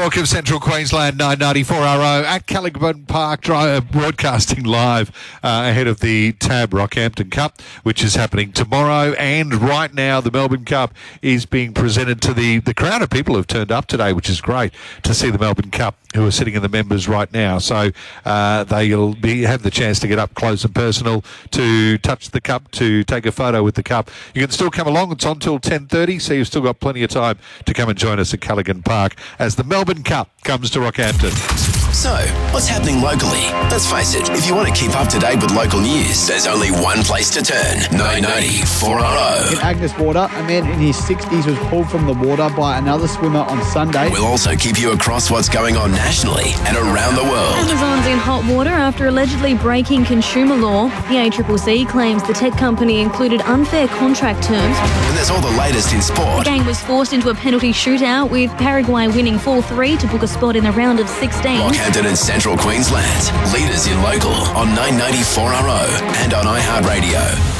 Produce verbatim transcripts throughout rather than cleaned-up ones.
talk of Central Queensland, nine ninety-four R O at Caliban Park, uh, broadcasting live uh, ahead of the Tab Rockhampton Cup, which is happening tomorrow. And right now, the Melbourne Cup is being presented to the, the crowd of people who have turned up today, which is great to see the Melbourne Cup, who are sitting in the members right now. So uh, they'll be, have the chance to get up close and personal, to touch the cup, to take a photo with the cup. You can still come along. It's on till ten thirty, so you've still got plenty of time to come and join us at Caligan Park as the Melbourne Cup comes to Rockhampton. So, what's happening locally? Let's face it, if you want to keep up to date with local news, there's only one place to turn. nine ninety-four R O. In Agnes Water, a man in his sixties was pulled from the water by another swimmer on Sunday. We'll also keep you across what's going on nationally and around the world. Amazon's in hot water after allegedly breaking consumer law. The A C C C claims the tech company included unfair contract terms. And there's all the latest in sport. The gang was forced into a penalty shootout, with Paraguay winning four three to book a spot in the round of sixteen. Rockhampton and Central Queensland, leaders in local on nine ninety-four R O and on iHeartRadio.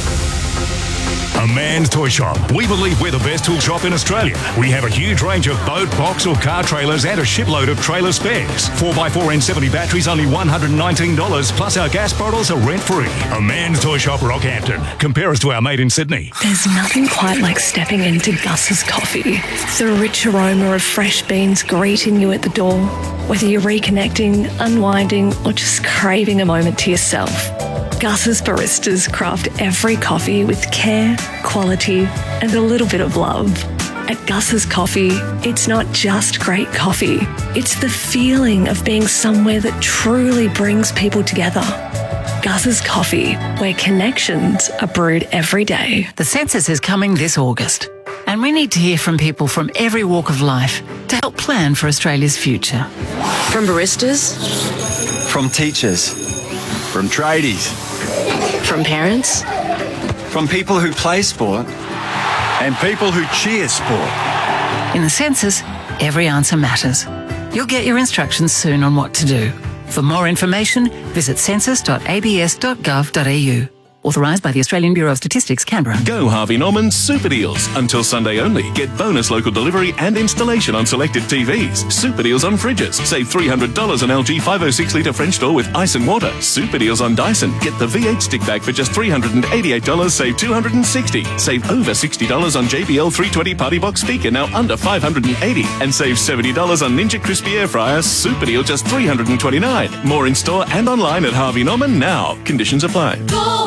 A Man's Toy Shop. We believe we're the best tool shop in Australia. We have a huge range of boat, box or car trailers and a shipload of trailer spares. four by four N seventy batteries only one hundred nineteen dollars, plus our gas bottles are rent-free. A Man's Toy Shop, Rockhampton. Compare us to our mate in Sydney. There's nothing quite like stepping into Gus's coffee. The rich aroma of fresh beans greeting you at the door. Whether you're reconnecting, unwinding or just craving a moment to yourself. Gus's baristas craft every coffee with care, quality, and a little bit of love. At Gus's Coffee, it's not just great coffee, it's the feeling of being somewhere that truly brings people together. Gus's Coffee, where connections are brewed every day. The census is coming this August, and we need to hear from people from every walk of life to help plan for Australia's future. From baristas, from teachers, from tradies, from parents, from people who play sport and people who cheer sport. In the census, every answer matters. You'll get your instructions soon on what to do. For more information, visit census dot a b s dot gov dot a u. Authorised by the Australian Bureau of Statistics, Canberra. Go Harvey Norman's Super Deals. Until Sunday only. Get bonus local delivery and installation on selected T Vs. Super Deals on fridges. Save three hundred dollars on L G five oh six litre French door with ice and water. Super Deals on Dyson. Get the V eight stick bag for just three hundred eighty-eight dollars. Save two hundred sixty dollars. Save over sixty dollars on J B L three twenty Party Box speaker, now under five hundred eighty dollars. And save seventy dollars on Ninja Crispy Air Fryer. Super Deal just three hundred twenty-nine dollars. More in store and online at Harvey Norman now. Conditions apply. Go!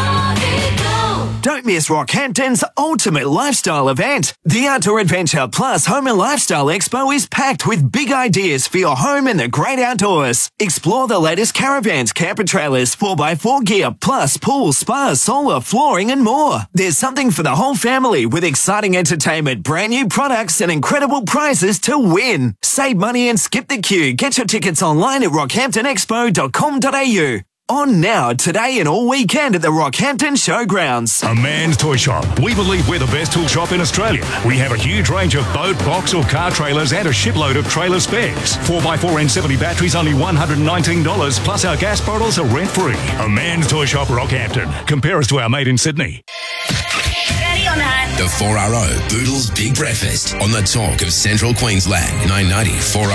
Don't miss Rockhampton's ultimate lifestyle event. The Outdoor Adventure Plus Home and Lifestyle Expo is packed with big ideas for your home and the great outdoors. Explore the latest caravans, camper trailers, four by four gear, plus pool, spa, solar, flooring and more. There's something for the whole family with exciting entertainment, brand new products and incredible prizes to win. Save money and skip the queue. Get your tickets online at rockhampton expo dot com dot a u. On now, today and all weekend at the Rockhampton Showgrounds. A Man's Toy Shop. We believe we're the best tool shop in Australia. We have a huge range of boat, box or car trailers and a shipload of trailer spares. four by four N seventy batteries only one hundred nineteen dollars, plus our gas bottles are rent-free. A Man's Toy Shop, Rockhampton. Compare us to our mate in Sydney. Ready or not? The four R O Boodles Big Breakfast on the talk of Central Queensland. nine ninety-four